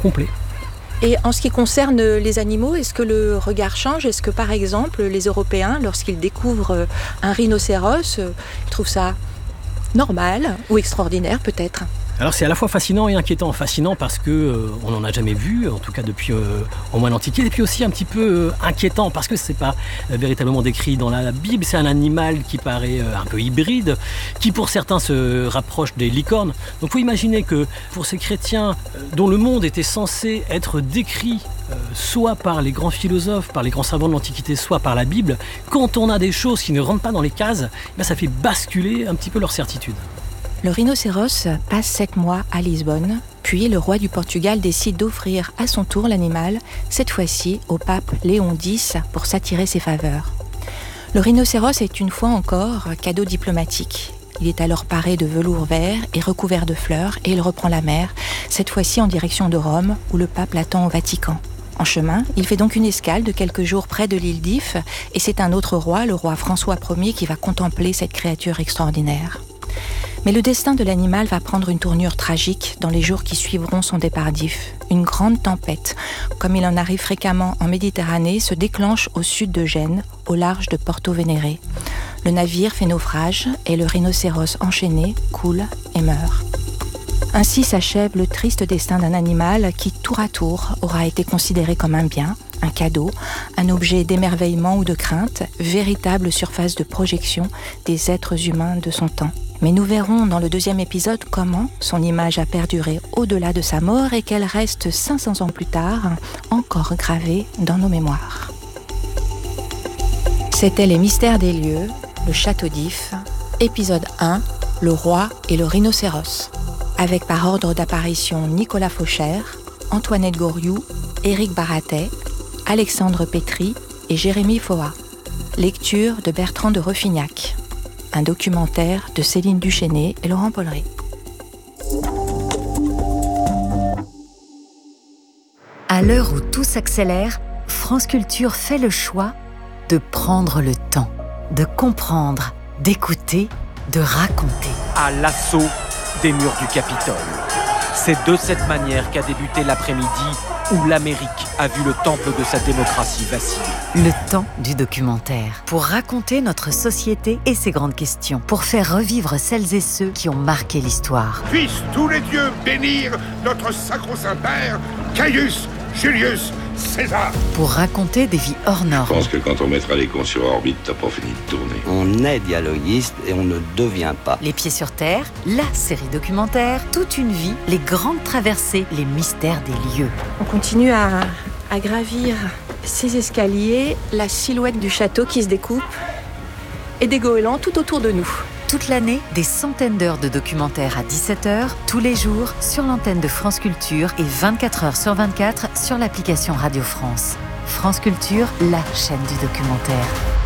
complet. Et en ce qui concerne les animaux, est-ce que le regard change ? Est-ce que par exemple les Européens, lorsqu'ils découvrent un rhinocéros, ils trouvent ça normal ou extraordinaire peut-être ? Alors c'est à la fois fascinant et inquiétant. Fascinant parce que on n'en a jamais vu, en tout cas depuis au moins l'Antiquité, et puis aussi un petit peu inquiétant parce que c'est pas véritablement décrit dans la Bible. C'est un animal qui paraît un peu hybride, qui pour certains se rapproche des licornes. Donc il faut imaginer que pour ces chrétiens dont le monde était censé être décrit soit par les grands philosophes, par les grands savants de l'Antiquité, soit par la Bible, quand on a des choses qui ne rentrent pas dans les cases, ça fait basculer un petit peu leur certitude. Le rhinocéros passe 7 mois à Lisbonne, puis le roi du Portugal décide d'offrir à son tour l'animal, cette fois-ci au pape Léon X, pour s'attirer ses faveurs. Le rhinocéros est une fois encore cadeau diplomatique. Il est alors paré de velours vert et recouvert de fleurs et il reprend la mer, cette fois-ci en direction de Rome, où le pape l'attend au Vatican. En chemin, il fait donc une escale de quelques jours près de l'île d'If et c'est un autre roi, le roi François Ier, qui va contempler cette créature extraordinaire. Mais le destin de l'animal va prendre une tournure tragique dans les jours qui suivront son départ d'If. Une grande tempête, comme il en arrive fréquemment en Méditerranée, se déclenche au sud de Gênes, au large de Porto Venere. Le navire fait naufrage et le rhinocéros enchaîné coule et meurt. Ainsi s'achève le triste destin d'un animal qui, tour à tour, aura été considéré comme un bien, un cadeau, un objet d'émerveillement ou de crainte, véritable surface de projection des êtres humains de son temps. Mais nous verrons dans le 2e épisode comment son image a perduré au-delà de sa mort et qu'elle reste 500 ans plus tard encore gravée dans nos mémoires. C'était Les Mystères des lieux, le château d'If, épisode 1, le roi et le rhinocéros. Avec par ordre d'apparition Nicolas Fauchère, Antoinette Goriou, Éric Baratet, Alexandre Pétry et Jérémy Foa. Lecture de Bertrand de Refignac. Un documentaire de Céline Duchesnay et Laurent Polleret. À l'heure où tout s'accélère, France Culture fait le choix de prendre le temps, de comprendre, d'écouter, de raconter. À l'assaut des murs du Capitole. C'est de cette manière qu'a débuté l'après-midi où l'Amérique a vu le temple de sa démocratie vaciller. Le temps du documentaire. Pour raconter notre société et ses grandes questions. Pour faire revivre celles et ceux qui ont marqué l'histoire. Puissent tous les dieux bénir notre sacro-saint père, Caius Julius César. Pour raconter des vies hors normes. Je pense que quand on mettra les cons sur orbite, t'as pas fini de tourner. On est dialoguiste et on ne devient pas. Les pieds sur terre, la série documentaire, toute une vie, les grandes traversées, les mystères des lieux. On continue à gravir ces escaliers, la silhouette du château qui se découpe et des goélands tout autour de nous. Toute l'année, des centaines d'heures de documentaires à 17h, tous les jours, sur l'antenne de France Culture et 24h sur 24 sur l'application Radio France. France Culture, la chaîne du documentaire.